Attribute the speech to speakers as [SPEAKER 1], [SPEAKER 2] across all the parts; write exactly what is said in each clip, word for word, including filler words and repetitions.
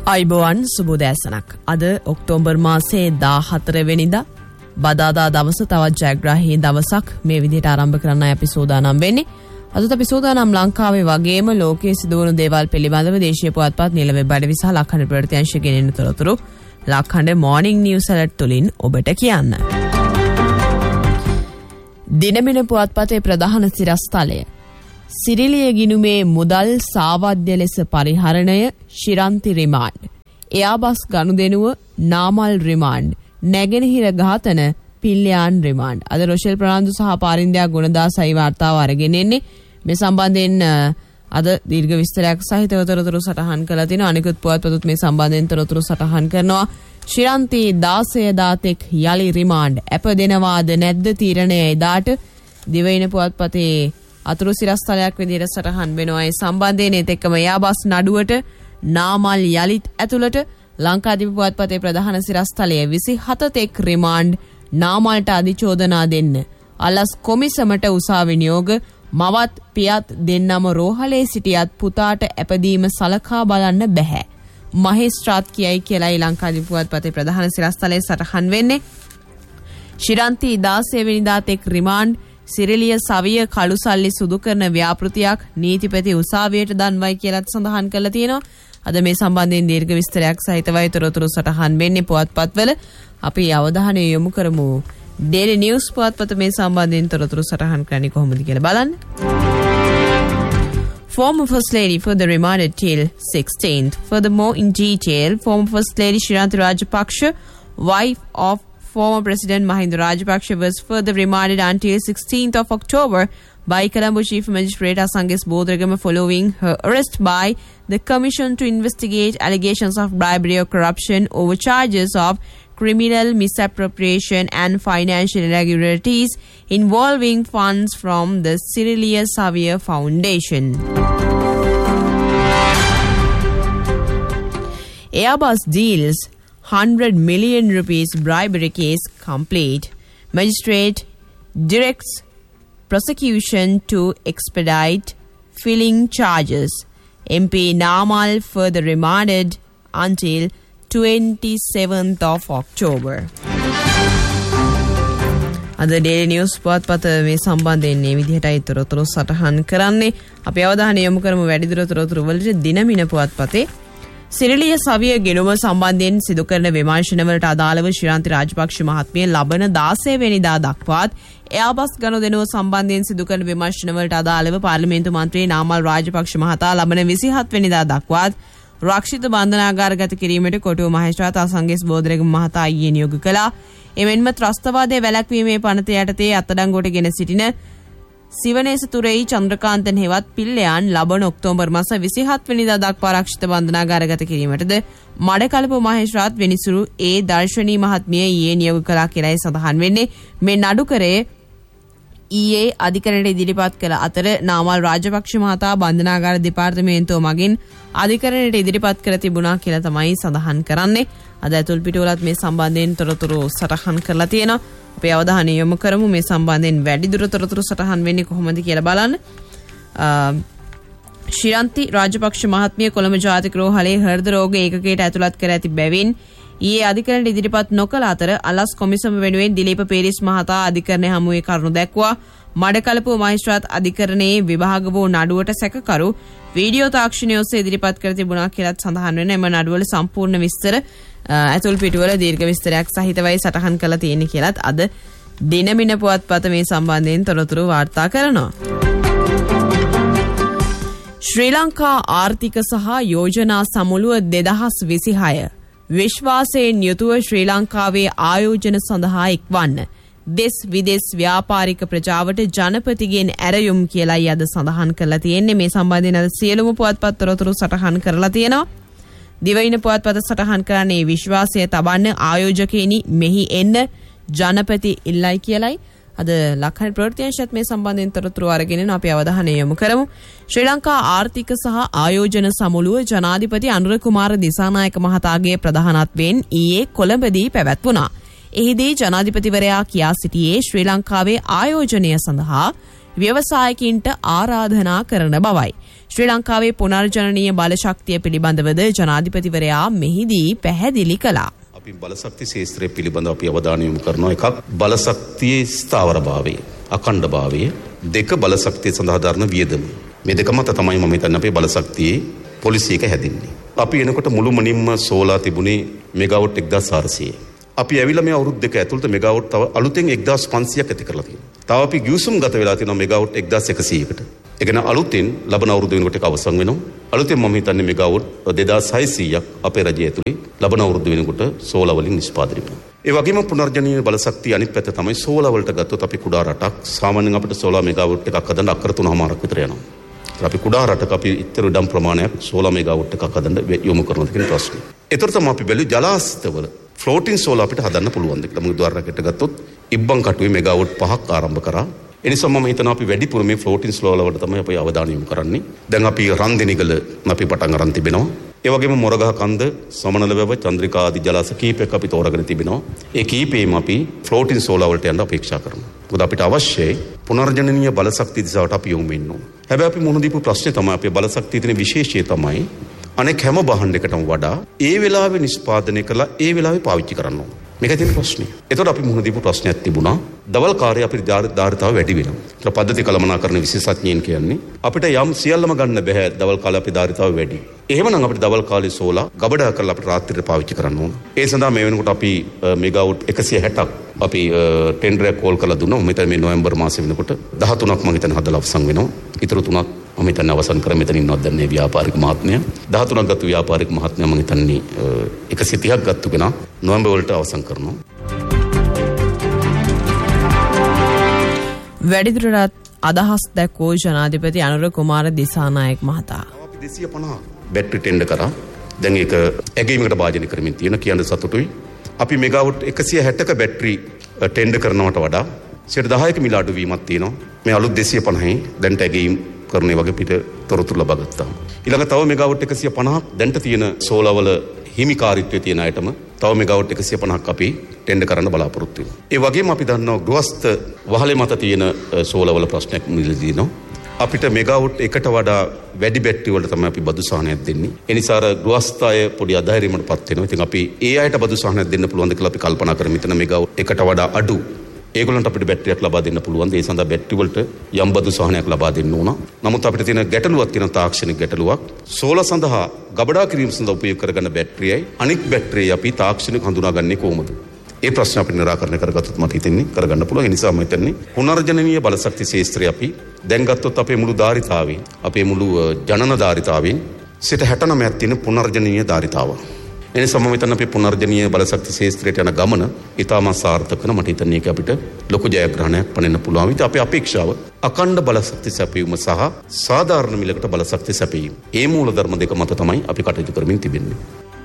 [SPEAKER 1] අයිබෝවන් සුබෝදෑසනක්. අද ඔක්තෝබර් මාසයේ දාහතර වෙනිදා බදාදා දවස තවත් ජයග්‍රාහී දවසක් මේ විදිහට ආරම්භ කරන්න අපි සූදානම් වෙන්නේ. අදත් අපි සූදානම් ලංකාවේ වගේම ලෝකයේ සිදුවන දේවල් පිළිබඳව දේශීය පුවත්පත් නිල වෙබ් අඩවි සහ ලක්හඬ ප්‍රවෘත්තිංශ ගෙනෙන තොරතුරු ලක්හඬ මොර්නිං නිවුස් ඇලර්ට් තුලින් ඔබට කියන්න. දිනමින පුවත්පතේ ප්‍රධාන සිරස්තලය සිරිලිය ගිණුමේ මුදල් සාවද්‍ය ලෙස පරිහරණය ශිරන්ති රිමාන්ඩ්. එයාබස් ගනුදෙනුව නාමල් රිමාන්ඩ්. නැගෙනහිර ඝාතන පිල්ලයාන් රිමාන්ඩ්. අද රොෂෙල් ප්‍රනාන්දු සහ පාරින්දයා ගුණදාසයි වාර්තාව අරගෙන එන්නේ. මේ සම්බන්ධයෙන් අද දීර්ඝ විස්තරයක් සහිතව තොරතුරු සටහන් කළා තිනවා. අනිකුත් පුවත්පතුත් මේ සම්බන්ධයෙන් තොරතුරු සටහන් කරනවා. ශිරන්ති දාසය දාතෙක් යලි රිමාන්ඩ්. අප දෙනවාද නැද්ද තීරණය එදාට දිවයින පුවත්පතේ අතුරු සිරස්තලයක් විදිහට සටහන් වෙනවා. ඒ සම්බන්ධයෙන් ඒත් එක්කම යාබස් නඩුවට නාමල් යලිත් ඇතුළට ලංකාදීප පුවත්පතේ ප්‍රධාන සිරස්තලය විසිහත තෙක් රිමාන්ඩ් නාමල්ට අධිචෝදනා දෙන්න. අලස් කොමිසමට උසාවි නියෝග මවත් පියත් දෙන්නම රෝහලේ සිටියත් පුතාට ඇපදීම සලකා බලන්න බැහැ. මහේස්ත්‍රාත් කියයි කියලායි ලංකාදීප පුවත්පතේ ප්‍රධාන සිරස්තලයේ සටහන් වෙන්නේ. ශිරන්ති දාසය වෙනිදා තෙක් රිමාන්ඩ් සිරිලිය සවිය කළු සල්ලි සුදු කරන ව්‍යාපෘතියක් නීතිපති උසාවියට දන්වයි කියලාත් සඳහන් කරලා තියෙනවා. අද මේ සම්බන්ධයෙන් දීර්ඝ විස්තරයක් සහිතවයි තොරතුරු සටහන් වෙන්නේ පුවත්පත්වල. අපි අවධානය යොමු කරමු ඩේලි නිවුස් පුවත්පත මේ සම්බන්ධයෙන් තොරතුරු සටහන් කරන්නේ කොහොමද කියලා බලන්න. Former First Lady further remanded till sixteenth. Furthermore, in detail, former First Lady Shiranthi Rajapaksa, wife of former President Mahinda Rajapaksa, was further remanded until sixteenth of October by Colombo Chief Magistrate Asangis Bodregama following her arrest by the Commission to investigate allegations of bribery or corruption over charges of criminal misappropriation and financial irregularities involving funds from the Sirilia Xavier Foundation. Airbus deals one hundred million rupees bribery case complete. Magistrate directs prosecution to expedite filing charges. M P Namal further remanded until twenty-seventh of October. අද daily news පුවත්පත මේ සම්බන්ධයෙන් මේ විදිහටයි තොරතුරු සටහන් කරන්නේ. අපි අවධානය යොමු කරමු වැඩිදුර තොරතුරු වලට දිනමින පුවත්පතේ සිරිලිය සවිය ගෙනුම සම්බන්ධයෙන් සිදු කරන විමර්ශනවලට අදාළව ශිරන්ති රාජපක්ෂ මහත්මිය ලබන දාසය වෙනිදා දක්වාත් එයාබස් ගනුදෙනුව සම්බන්ධයෙන් සිදු කරන විමර්ශනවලට අදාළව පාර්ලිමේන්තු මන්ත්‍රී නාමල් රාජපක්ෂ මහතා ලබන විසිහත් වෙනිදා දක්වාත් රක්ෂිත බන්ධනාගාරගත කිරීමට කොටුව මහේස්ත්‍රාත් අසංගස් බෝධරේගම මහතා ඊයේ නියෝග කළා. එමෙන්ම ත්‍රස්තවාදයේ වැළැක්වීමේ පනත යටතේ අත්අඩංගුවට ගෙන සිටින සිවනේස තුරෙයි චන්ද්‍රකාන්තන් හෙවත් පිල්ලයන් ලබන ඔක්තෝබර් මාස විසිහත් වෙනිදා දක්වා ආරක්ෂිත බන්ධනාගාරගත කිරීමටද මඩකලපුව මහේස්ත්‍රාත් වෙනිසුරු ඒ දර්ශනී මහත්මිය ඊයේ නියෝග කළා කියලායි සඳහන් වෙන්නේ. මේ නඩුකරේ ඊයේ අධිකරණයට ඉදිරිපත් කළ අතර නාමල් රාජපක්ෂ මහතා බන්ධනාගාර දෙපාර්තමේන්තුව මගින් අධිකරණයට ඉදිරිපත් කර තිබුණා කියලා තමයි සඳහන් කරන්නේ. අද ඇතුල් පිටුවලත් මේ සම්බන්ධයෙන් තොරතුරු සටහන් කරලා තියෙනවා. අපි අවධානය යොමු කරමු මේ සම්බන්ධයෙන් වැඩිදුර තොරතුරු සටහන් වෙන්නේ කොහොමද කියලා බලන්න. ශිරන්ති රාජපක්ෂ මහත්මිය කොළඹ ජාතික රෝහලේ හෘද රෝග ඒකකයට ඇතුළත් කර ඇති බැවින් ඊයේ අධිකරණයට ඉදිරිපත් නොකළ අතර අලස් කොමිසම වෙනුවෙන් දිලීප පේරිස් මහතා අධිකරණය හමුවේ කරුණු දැක්වුවා. මඩකලපුව මහේස්ත්‍රාත් අධිකරණයේ විභාග වූ නඩුවට සැකකරු වීඩියෝ තාක්ෂණය ඔස්සේ ඉදිරිපත් කර තිබුණා කියලාත් සඳහන් වෙන එම නඩුවල සම්පූර්ණ විස්තර ඇතුල් පිටුවල දීර්ඝ විස්තරයක් සහිතවයි සටහන් කරලා තියෙන්නේ කියලාත් අද දිනමින පුවත්පත මේ සම්බන්ධයෙන් තොරතුරු වාර්තා කරනවා. ශ්‍රී ලංකා ආර්ථික සහ යෝජනා සමුළුව දෙදහස් විසිහය විශ්වාසයෙන් යුතුව ශ්‍රී ලංකාවේ ආයෝජන සඳහා එක්වන්න දෙස් විදෙස් ව්‍යාපාරික ප්‍රජාවට ජනපතිගෙන් ඇරයුම් කියලායි අද සඳහන් කරලා තියෙන්නේ. මේ සම්බන්ධයෙන් අද සියලුම පුවත්පත් තොරතුරු සටහන් කරලා තියෙනවා. දිවයින පුවත්පත සටහන් කරන්නේ විශ්වාසය තබන්න ආයෝජකෙනි මෙහි එන්න ජනපති ඉල්ලයි කියලායි. අද ලක්හඬ ප්‍රවෘත්තිංශත් මේ සම්බන්ධයෙන් තොරතුරු අරගෙන අපි අවධානය යොමු කරමු. ශ්‍රී ලංකා ආර්ථික සහ ආයෝජන සමුළුව ජනාධිපති අනුර කුමාර දිසානායක මහතාගේ ප්‍රධානත්වයෙන් ඊයේ කොළඹදී පැවැත්වුණා. එහිදී ජනාධිපතිවරයා කියා සිටියේ ශ්‍රී ලංකාවේ ආයෝජනය සඳහා ව්‍යවසායකින්ට ආරාධනා කරන බවයි. ශ්‍රී ලංකාවේ පුනර්ජනනීය බලශක්තිය පිළිබඳවද ජනාධිපතිවරයා මෙහිදී පැහැදිලි කළා.
[SPEAKER 2] අපි බලශක්ති ශාස්ත්‍රය පිළිබඳව අපි අවධානය යොමු කරනවා. එකක් බලශක්තියේ ස්ථාවරභාවය, අඛණ්ඩභාවය, දෙක බලශක්තිය සඳහා දරන වියදම. මේ දෙක මත තමයි මම හිතන්නේ අපේ බලශක්තියේ පොලිසි එක හැදින්නේ. අපි එනකොට මුළුමනින්ම සෝලා තිබුණේ මෙගාවොට් එක්දාස් හාරසියය. අපි ඇවිල්ලා මේ අවුරුදු දෙක ඇතුළත මෙගාවොට් තව අලුතෙන් එක්දාස් පන්සියයක් ඇති කරලා තියෙනවා. තව අපි ගිවිසුම් ගත වෙලා තියෙනවා මෙගාවොට් එක්දාස් එකසීයකට. ඒ කියන්නේ අලුතෙන් ලබන අවුරුදු වෙනකොට ඒක අවසන් වෙනවා. අලුතෙන් මම හිතන්නේ මෙගාවොට් දෙදාස් හයසීයක් අපේ රජය ඇතුලේ ලබන අවුරුදු වෙනකොට සෝලා වලින් නිෂ්පාදනය වෙනවා. ඒ වගේම පුනර්ජනනීය බලශක්තිය අනිත් පැත්ත තමයි සෝලා වලට ගත්තොත් අපි කුඩා රටක් සාමාන්‍යයෙන් අපිට සෝලා මෙගාවොට් එකක් හදන්න අක්කර තුනමාරක් විතර යනවා. අපි කුඩා රටක අපි ඉතර ඉඩම් ප්‍රමාණයක් සෝලා මෙගාවොට් එකක් හදන්න යොමු කරනද කියන ප්‍රශ්නේ. ඒතර තමයි අපි බැලුවේ ජලාශවල ෆ්ලෝටින් සෝලා අපිට හදන්න පුළුවන්ද කියලා. මොකද උදාහරණයකට ගත්තොත් ඉබ්බන් කටුවේ මෙගාවොට් පහක් ආරම්භ කරා. ඒ නිසා මම හිතනවා අපි වැඩිපුර මේ ෆ්ලෝටින් සෝලා වලට තමයි අපි අවධානය යොමු කරන්නේ. දැන් අපි රන්දිනිගල අපි පටන් අරන් තිබෙනවා. ඒ වගේම මොරගහ කන්ද, සමනල වැව, චන්ද්‍රිකා ආදී ජලාශ කීපයක් අපි තෝරාගෙන තිබෙනවා. ඒ කීපෙම අපි ෆ්ලෝටින් සෝලා වලට යන්න අපේක්ෂා කරනවා. මොකද අපිට අවශ්‍යයි පුනර්ජනනීය බලශක්ති දිශාවට අපි යොමු වෙන්න ඕන. හැබැයි අපි මුහුණ දීපු ප්‍රශ්නේ තමයි අපේ බලශක්තියේ තියෙන විශේෂය තමයි අනෙක් හැම භාණ්ඩයකටම වඩා ඒ වෙලාවේ නිෂ්පාදනය කළා ඒ වෙලාවේ පාවිච්චි කරන්න ඕන. මේක තියෙන ප්‍රශ්නේ. ඒතකොට අපි මුහුණ දීපු ප්‍රශ්නයක් තිබුණා. දවල් කාර්යය අපිට ධාරිතාව වැඩි වෙනවා. ඒතර පද්ධති කළමනාකරණ විශේෂඥයින් කියන්නේ අපිට යම් සියල්ලම ගන්න බෑ දවල් කාලේ අපේ ධාරිතාව වැඩි. එහෙමනම් අපිට දවල් කාලේ සෝලා ගබඩා කරලා අපිට රාත්‍රියට පාවිච්චි කරන්න ඕන. ඒ සඳහා මේ වෙනකොට අපි මෙගාවොට් එකසිය හැටක් අපි ටෙන්ඩරයක් කෝල් කරලා දුන්නා. මෙතන මේ නොවැම්බර් මාසෙ වෙනකොට දහතුනක් මම හිතන්නේ හදලා අවසන් වෙනවා. ඊටු තුනක් මම හිතන්නේ අවසන් කර මෙතන ඉන්නවත් දැන්නේ ව්‍යාපාරික මහත්මයා. දහතුනක් ගත්ත ව්‍යාපාරික මහත්මයා මම හිතන්නේ එකසිය තිහක් ගත්තු කෙනා නොවැම්බර් වලට අවසන් කරනවා.
[SPEAKER 1] වැඩිදුරටත් අදහස් දැක්වූ ජනාධිපති අනුර කුමාර දිසානායක මහතා.
[SPEAKER 2] අපි දෙසිය පනහ බැටරි ටෙන්ඩර් කරා. දැන් ඒක ඇගීමකට භාජනය කරමින් තියෙන කියන සතුටුයි. අපි මෙගාවොට් එකසිය හැටක බැටරි ටෙන්ඩර් කරනවට වඩා සියයට දහයක මිල අඩු වීමක් තියෙනවා. මේ අලුත් දෙසිය පනහේ දැන්ට ඇගීම් කරන වගේ පිට තොරතුරු ලබා ගත්තා. ඊළඟ තව මෙගාවොට් එකසිය පනහක් දැන්ට තියෙන සෝලාවල හිමිකාරීත්වයේ තියෙන අයටම තව මෙගාවොට් එකසිය පනහක් අපි ටෙන්ඩර් කරන්න බලාපොරොත්තු වෙනවා. ඒ වගේම අපි දන්නවා ගෘහස්ත වහලේ මත තියෙන සෝලාවල ප්‍රශ්නයක් මිලදී දිනවා. අපිට මෙගාවොට් එකට වඩා වැඩි බැටරි වලට තමයි අපි බදු සහනයක් දෙන්නේ. ඒ නිසා අර ගෘහස්ත අය පොඩි අධෛර්යයකටපත් වෙනවා. ඉතින් අපි ඒ අයට බදු සහනයක් දෙන්න පුළුවන්ද කියලා අපි කල්පනා කරමු. මෙතන මෙගාවොට් එකට වඩා අඩු ඒගොල්ලන්ට අපිට බැටරියක් ලබා දෙන්න පුළුවන්. ඒ සඳහා බැටරි වලට යම් බදු සහනයක් ලබා දෙන්න ඕන. නමුත් අපිට තියෙන ගැටලුවක් තියෙන තාක්ෂණික ගැටලුවක්. සෝලා සඳහා ගබඩා කිරීම සඳහා උපයෝග කරගන්න බැටරියයි අනිත් බැටරියයි අපි තාක්ෂණික හඳුනාගන්නේ කොහොමද? ඒ ප්‍රශ්න අපිට නිරාකරණය කරගත්තොත් මට හිතෙන්නේ කරගන්න පුළුවන්. ඒ නිසා මම හිතන්නේ පුනර්ජනනීය බලශක්ති ශාස්ත්‍රය අපි දැන් ගත්තොත් අපේ මුළු ධාරිතාවෙන් අපේ මුළු ජනන ධාරිතාවෙන් සිට හැට නවයක් තියෙන පුනර්ජනනීය ධාරිතාව. ඒ නිසා මම හිතන්නේ අපේ පුනර්ජනනීය බලශක්ති ශාස්ත්‍රයට යන ගමන ඉතාම සාර්ථක වෙන මට හිතන්නේ ඒක අපිට ලොකු ජයග්‍රහණයක් පනෙන්න පුළුවන්. ඉතින් අපේ අපේක්ෂාව අඛණ්ඩ බලශක්ති සැපයීම සහ සාධාරණ මිලකට බලශක්ති සැපයීම. මේ මූල ධර්ම දෙක මත තමයි අපි කටයුතු කරමින් තිබෙන්නේ.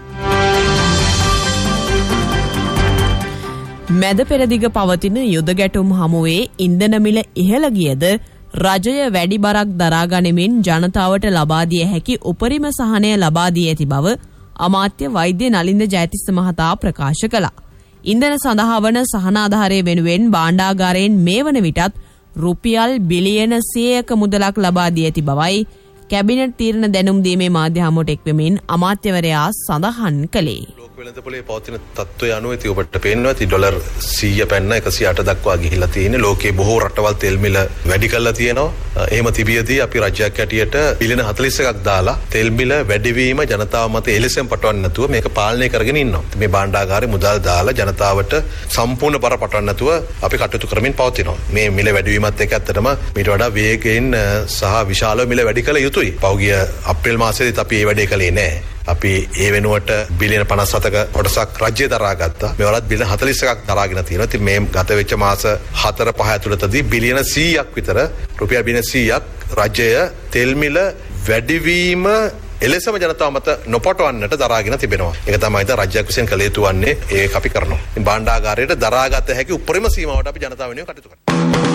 [SPEAKER 1] මැද පෙරදිග පවතින යුද ගැටුම් හමුවේ ඉන්ධන මිල ඉහළ ගියද රජය වැඩි බරක් දරා ගනිමින් ජනතාවට ලබා දිය හැකි උපරිම සහනය ලබා දී ඇති බව අමාත්‍ය වෛද්‍ය නලින්ද ජයතිස්ස මහතා ප්‍රකාශ කළා. ඉන්ධන සඳහා වන සහනාධාරය වෙනුවෙන් භාණ්ඩාගාරයෙන් මේ වන විටත් රුපියල් බිලියන සියයක මුදලක් ලබා දී ඇති බවයි කැබිනට් තීරණ දැනුම් දීමේ මාධ්‍ය හමුවට එක්වෙමින් අමාත්‍යවරයා සඳහන් කළේ.
[SPEAKER 3] වෙළඳපොලේ පවතින තත්ත්වය අනුව ඉතින් ඔබට පේනවා ඉතින් ඩොලර් සීය පැන්න එකසිය අට දක්වා ගිහිලා තියෙන්නේ. ලෝකේ බොහෝ රටවල් තෙල් මිල වැඩි කරලා තියෙනවා. එහෙම තිබියදී අපි රජයක් හැටියට බිලියන හතළිස් එකක් දාලා තෙල් මිල වැඩිවීම ජනතාව මත එලෙසම පටවන්නේ නැතුව මේක පාලනය කරගෙන ඉන්නවා. මේ භාණ්ඩාගාරේ මුදල් දාලා ජනතාවට සම්පූර්ණ බර පටවන්නේ නැතුව අපි කටයුතු කරමින් පවතිනවා. මේ මිල වැඩිවීමත් එක්ක ඇත්තටම මීට වඩා වේගයෙන් සහ විශාලව මිල වැඩි කළ යුතුයි. පෞගිය අප්‍රේල් මාසයේදීත් අපි ඒ වැඩේ කළේ නැහැ. අපි ඒ වෙනුවට බිලියන පනස් හතක කොටසක් රජය දරා ගත්තා. මේ වලත් බිලියන හතළිස් එකක් දරාගෙන තියෙනවා. ඉතින් මේ ගත වෙච්ච මාස හතර පහ ඇතුළතදී බිලියන සීයක් විතර රුපියල් බිලියන සීයක් රජය තෙල් මිල වැඩිවීම එලෙසම ජනතාව මත නොපටවන්නට දරාගෙන තිබෙනවා. ඒක තමයි ද රජයක් විසින් කළ යුතු වන්නේ. ඒක අපි කරනවා. භාණ්ඩාගාරයට දරාගත හැකි උපරිම සීමාවට අපි ජනතාව වෙනුවෙන් කටයුතු කරනවා.